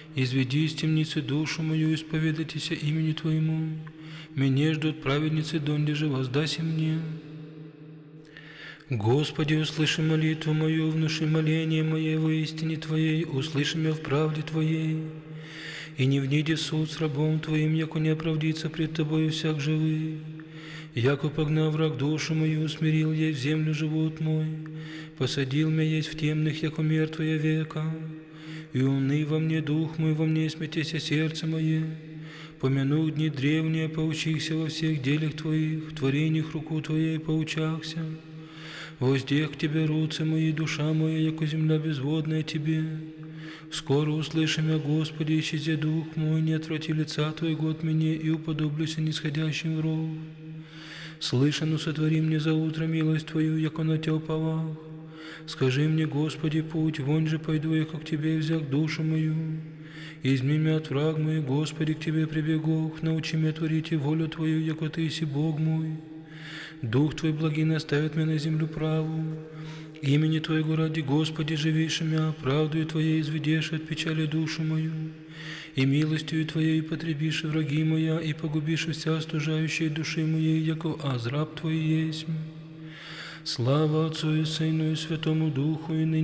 Изведи из темницы душу мою, исповедайтеся имени Твоему. Меня ждут праведницы, донде же воздаси мне. Господи, услыши молитву мою, внуши моление мое во истине Твоей, услыши меня в правде Твоей. И не вниди суд с рабом Твоим, яко не оправдится пред Тобою всяк живый. Яко погнав враг душу мою, усмирил ей в землю живот мой, посадил меня есть в темных, яко мертвая века. И умный во мне дух мой, во мне смятеся сердце мое. Помяну дни древние, поучихся во всех делях Твоих, в творениях руку Твоей поучахся. Воздех к Тебе руцы мои, душа моя, яко земля безводная Тебе. Скоро услышим я, Господи, исчезе дух мой, не отврати лица Твоего от меня, и уподоблюся нисходящим в ров. Слышано, сотвори мне за утро милость Твою, яко на Тя уповах. Скажи мне, Господи, путь, вон же пойду я, как к Тебе взял душу мою. Изми меня от враг мой, Господи, к Тебе прибегох, научи меня творить и волю Твою, яко Ты иси Бог мой. Дух Твой благий наставит меня на землю праву. Имени Твоего ради, Господи, живейши мя, правдою Твоей изведешь от печали душу мою, и милостью Твоей потребишь враги моя, и погубишь вся остужающая души моей, яко азраб Твой есть. Слава Отцу и Сыну и Святому Духу, и ныне